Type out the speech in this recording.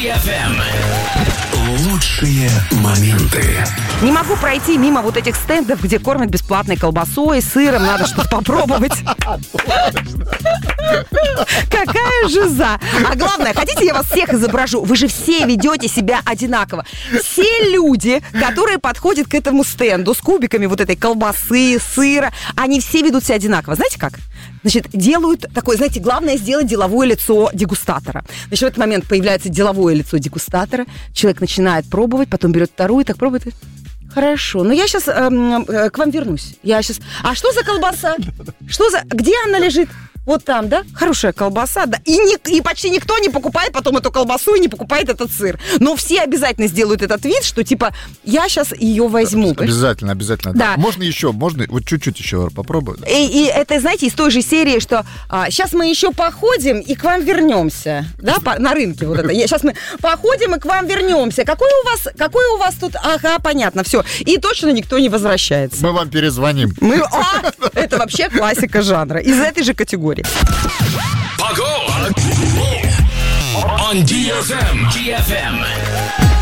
DFM. Лучшие моменты. Не могу пройти мимо вот этих стендов, где кормят бесплатной колбасой, сыром, надо что-то попробовать. Какая жиза! А главное, хотите, я вас всех изображу? Вы же все ведете себя одинаково. Все люди, которые подходят к этому стенду с кубиками вот этой колбасы, сыра, они все ведут себя одинаково. Знаете как? Значит, делают такое, знаете, главное сделать деловое лицо дегустатора. Значит, в этот момент появляется деловое лицо дегустатора, человек начинает пробовать, потом берет вторую, так пробует. Хорошо, но я сейчас к вам вернусь. Я сейчас. А что за колбаса? Что за? Где она лежит? Вот там, да? Хорошая колбаса, да. И почти никто не покупает потом эту колбасу и не покупает этот сыр. Но все обязательно сделают этот вид, что типа я сейчас ее возьму. Обязательно. Да. Можно вот чуть-чуть еще попробовать. И это, знаете, из той же серии, что сейчас мы еще походим и к вам вернемся. Да, на рынке вот это. Сейчас мы походим и к вам вернемся. Какой у вас тут? Ага, понятно, все. И точно никто не возвращается. Мы вам перезвоним. Это вообще классика жанра. Из этой же категории. Погода on DFM.